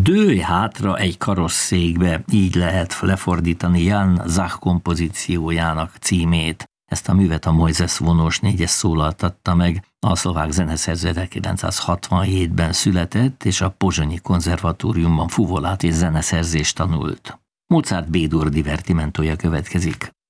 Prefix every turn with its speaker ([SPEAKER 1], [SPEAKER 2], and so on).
[SPEAKER 1] Dőlj hátra egy karosszékbe, így lehet lefordítani Jan Zach kompozíciójának címét. Ezt a művet a Moises vonós négyes szólaltatta meg, a szlovák zeneszerző 1967-ben született, és a Pozsonyi konzervatóriumban fuvolát és zeneszerzést tanult. Mozart B-dur divertimentója következik.